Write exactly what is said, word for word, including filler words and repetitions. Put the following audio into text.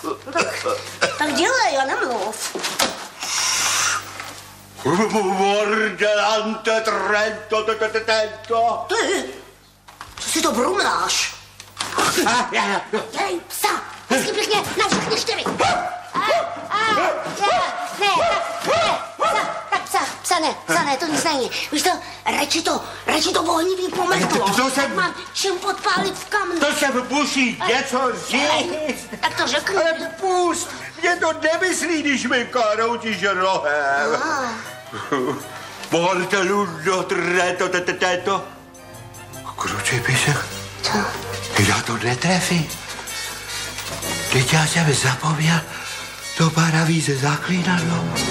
Tak, tak dělej a nemluv. Mordelante Trento, tento. Ty, co si to brumláš? Dej psa, hezky pěkně na všechny čtyři. A, a, ne, ne, ne, psa, tak psa, psa ne, psa ne, to nic není. Víš to, radši to, radši to ohnivý pometlo. To jsem... Mám čím podpálit v kamnu. To se musí něco říct. Tak to řekni. Ale pust, mě to nemyslí, když mi karoutíš rohem. Mortelu do Trento, tento. Krucipíšek. Co? Já to netrefím. Teď já jsem zapomněl to paravíze zaklínadlo.